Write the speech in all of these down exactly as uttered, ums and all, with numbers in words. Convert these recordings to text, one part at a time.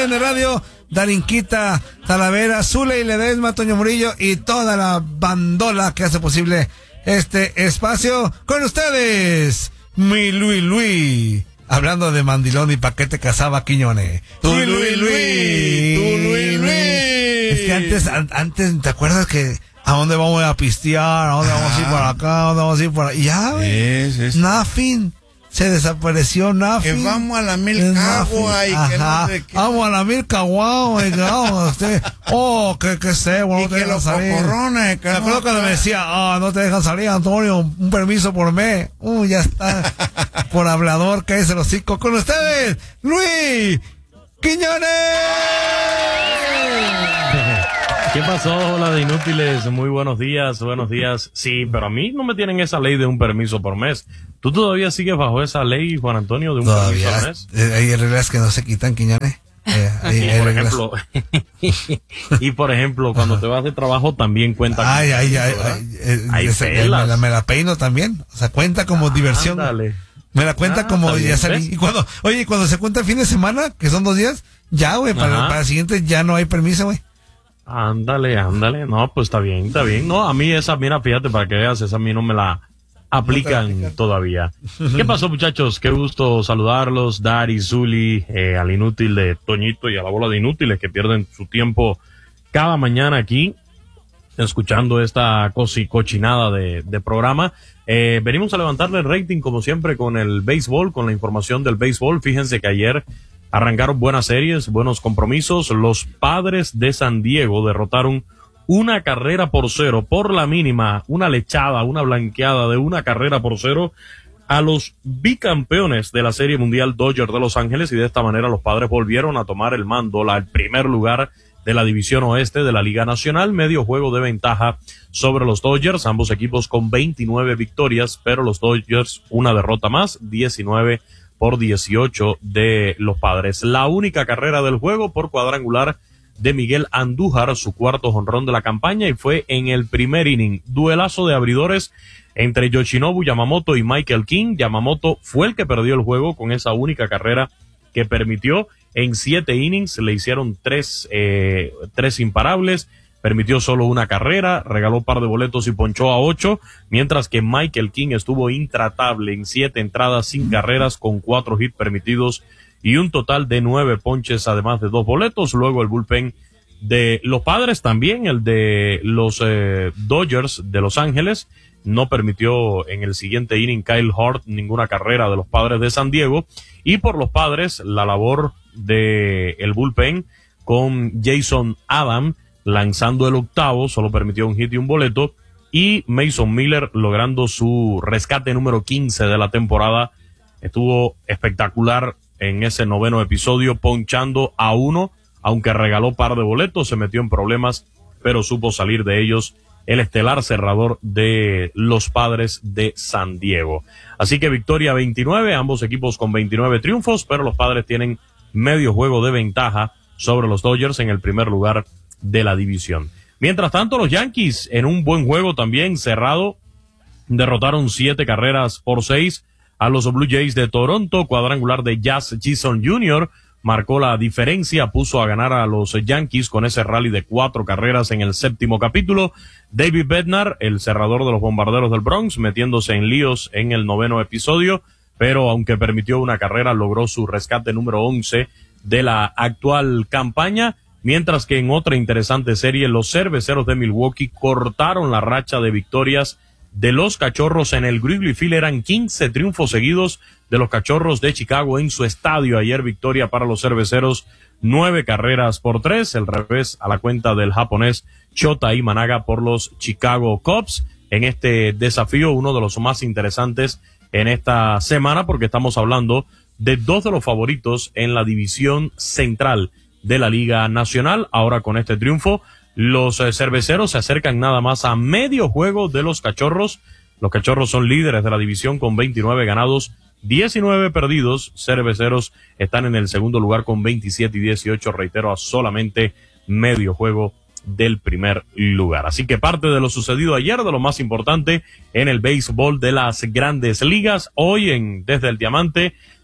D N Radio, Darinquita, Talavera, Zule y Ledesma, Toño Murillo y toda la bandola que hace posible este espacio. Con ustedes, mi Luis Luis. Hablando de mandilón y paquete Casaba Quiñones. Tu sí, Luis Luis, tu Luis Luis. Es que antes, an, antes, ¿te acuerdas que a dónde vamos a pistear? ¿A dónde vamos a ir por acá? ¿A dónde vamos a ir por allá? Y ya, güey. Es, es. Nothing. Se desapareció Nothing. Que vamos a la Milcagua y que no sé qué. Vamos a la Milcagua y que vamos, usted. Oh, que, que sé, bueno, no te dejan salir. Cocorrones, que me acuerdo no, cuando me decía, ah, oh, no te dejan salir, Antonio, un permiso por mes. Uh, ya está. Por hablador, cállese el hocico. Con ustedes, Luis Quiñones. ¿Qué pasó? Hola de inútiles, muy buenos días, buenos días. Sí, pero a mí no me tienen esa ley de un permiso por mes. ¿Tú todavía sigues bajo esa ley, Juan Antonio, de un todavía, permiso por mes? Eh, hay reglas que no se quitan, Quiñones. Eh, hay, y, hay por reglas. ejemplo, y por ejemplo, cuando Ajá. te vas de trabajo también cuenta. Ay, ay, ay, ay, eh, hay ese, me, la, me la peino también. O sea, cuenta como ah, diversión. Dale. Me la cuenta ah, como ya salí. Y cuando, oye, cuando se cuenta el fin de semana, que son dos días, ya, güey, para, para el siguiente ya no hay permiso, güey. Ándale, ándale. No, pues está bien, está bien. No, a mí esa, mira, fíjate, para que veas, esa a mí no me la aplican no todavía. ¿Qué pasó, muchachos? Qué gusto saludarlos. Dari, Zuli, eh, al inútil de Toñito y a la bola de inútiles que pierden su tiempo cada mañana aquí, escuchando esta cosi, cochinada de, de programa. Eh, venimos a levantarle el rating, como siempre, con el béisbol, con la información del béisbol. Fíjense que ayer arrancaron buenas series, buenos compromisos. Los Padres de San Diego derrotaron una carrera por cero, por la mínima, una lechada, una blanqueada de una carrera por cero a los bicampeones de la Serie Mundial Dodgers de Los Ángeles, y de esta manera los Padres volvieron a tomar el mando, la, el primer lugar de la División Oeste de la Liga Nacional, medio juego de ventaja sobre los Dodgers, ambos equipos con veintinueve victorias, pero los Dodgers una derrota más, diecinueve por dieciocho de los Padres. La única carrera del juego por cuadrangular de Miguel Andújar, su cuarto jonrón de la campaña, y fue en el primer inning. Duelazo de abridores entre Yoshinobu Yamamoto y Michael King. Yamamoto fue el que perdió el juego con esa única carrera que permitió. En siete innings le hicieron tres, eh, tres imparables, permitió solo una carrera, regaló un par de boletos y ponchó a ocho, mientras que Michael King estuvo intratable en siete entradas sin carreras con cuatro hits permitidos y un total de nueve ponches, además de dos boletos. Luego el bullpen de los Padres, también el de los eh, Dodgers de Los Ángeles, no permitió en el siguiente inning Kyle Hart ninguna carrera de los Padres de San Diego. Y por los Padres, la labor de el bullpen con Jason Adam lanzando el octavo, solo permitió un hit y un boleto, y Mason Miller logrando su rescate número quince de la temporada. Estuvo espectacular en ese noveno episodio, ponchando a uno, aunque regaló par de boletos, se metió en problemas, pero supo salir de ellos el estelar cerrador de los Padres de San Diego. Así que victoria veintinueve, ambos equipos con veintinueve triunfos, pero los Padres tienen medio juego de ventaja sobre los Dodgers en el primer lugar de la división. Mientras tanto, los Yankees, en un buen juego también cerrado, derrotaron siete carreras por seis a los Blue Jays de Toronto. Cuadrangular de Jazz Chisholm junior marcó la diferencia, puso a ganar a los Yankees con ese rally de cuatro carreras en el séptimo capítulo. David Bednar, el cerrador de los Bombarderos del Bronx, metiéndose en líos en el noveno episodio, pero aunque permitió una carrera, logró su rescate número once de la actual campaña. Mientras que en otra interesante serie, los Cerveceros de Milwaukee cortaron la racha de victorias de los Cachorros en el Wrigley Field. Eran quince triunfos seguidos de los Cachorros de Chicago en su estadio. Ayer victoria para los Cerveceros, nueve carreras por tres, el revés a la cuenta del japonés Shota Imanaga por los Chicago Cubs. En este desafío, uno de los más interesantes en esta semana, porque estamos hablando de dos de los favoritos en la división central de la Liga Nacional. Ahora con este triunfo, los eh, Cerveceros se acercan nada más a medio juego de los Cachorros. Los Cachorros son líderes de la división con veintinueve ganados, diecinueve perdidos. Cerveceros están en el segundo lugar con veintisiete y dieciocho, reitero, a solamente medio juego del primer lugar. Así que parte de lo sucedido ayer, de lo más importante en el béisbol de las grandes ligas. Hoy en Desde el Diamante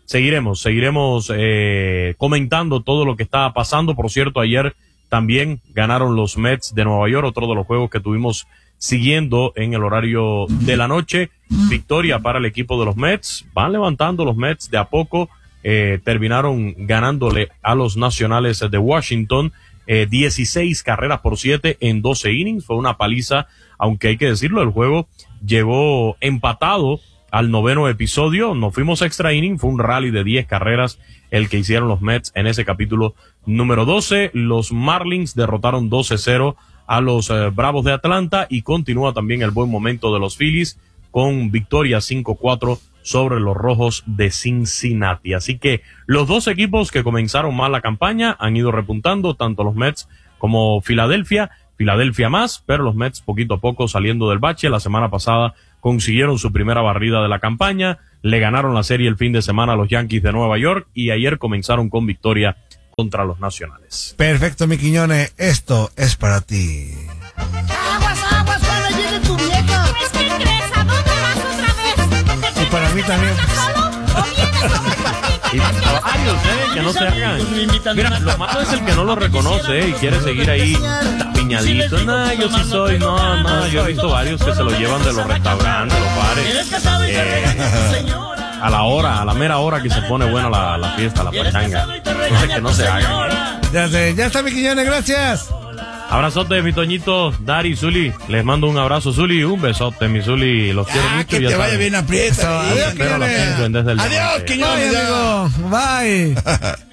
seguiremos, seguiremos eh, comentando todo lo que está pasando. Por cierto, ayer también ganaron los Mets de Nueva York, otro de los juegos que tuvimos siguiendo en el horario de la noche. Victoria para el equipo de los Mets. Van levantando los Mets de a poco. Eh, terminaron ganándole a los Nacionales de Washington eh, dieciséis carreras por siete en doce innings. Fue una paliza, aunque hay que decirlo, el juego llegó empatado al noveno episodio. Nos fuimos extra inning. Fue un rally de diez carreras el que hicieron los Mets en ese capítulo número doce. Los Marlins derrotaron doce cero a los eh, Bravos de Atlanta, y continúa también el buen momento de los Phillies con victoria cinco cuatro sobre los Rojos de Cincinnati. Así que los dos equipos que comenzaron mal la campaña han ido repuntando, tanto los Mets como Filadelfia. Filadelfia más, pero los Mets poquito a poco saliendo del bache. La semana pasada consiguieron su primera barrida de la campaña, le ganaron la serie el fin de semana a los Yankees de Nueva York, y ayer comenzaron con victoria contra los Nacionales. Perfecto, mi Quiñones, esto es para ti. Aguas, aguas, cuando llegue tu vieja. ¿Es que crees? ¿A dónde vas otra vez? Y para mí también. ¿Solo o vienes a un Y para varios, eh, que no se hagan. Mira, lo malo es el que no lo reconoce, eh, y quiere seguir ahí tapiñadito. No, yo sí soy, no, no, yo he visto varios que se lo llevan de los restaurantes, de los bares. Eh, a la hora, a la mera hora que se pone buena la, la fiesta, la pachanga. Entonces que no se hagan. Eh. Ya sé, ya está, mi Quiñones, gracias. Abrazote, mi Toñito, Dari, Zuli. Les mando un abrazo, Zuli, un besote, mi Zuli. Los quiero Ah, mucho. que ya te vaya saben. bien aprieta. Adiós, Espero a las cinco en Desde el Adiós, Diamante. Quiñones. Bye, amigo. Bye.